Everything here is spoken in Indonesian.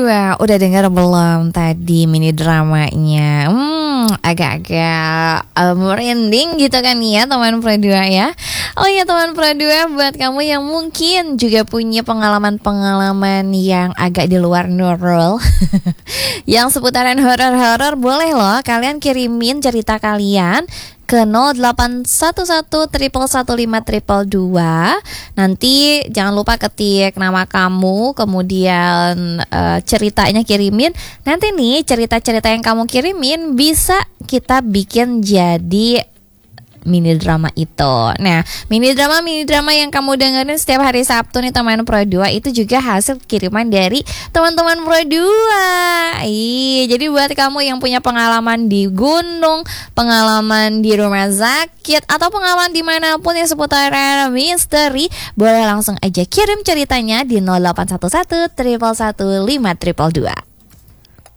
2. Udah dengar belum tadi mini dramanya? Agak-agak merinding gitu kan ya teman Pro 2 ya. Oh iya teman Pro 2, buat kamu yang mungkin juga punya pengalaman-pengalaman yang agak di luar normal yang seputaran horor-horor, boleh loh kalian kirimin cerita kalian ke 0811111522. Nanti jangan lupa ketik nama kamu, kemudian ceritanya kirimin. Nanti nih cerita-cerita yang kamu kirimin bisa kita bikin jadi mini drama itu. Nah, mini drama yang kamu dengerin setiap hari Sabtu nih teman Pro 2 itu juga hasil kiriman dari teman-teman Pro 2. Jadi buat kamu yang punya pengalaman di gunung, pengalaman di rumah sakit, atau pengalaman dimanapun yang seputaran misteri, boleh langsung aja kirim ceritanya di 0811 111 522.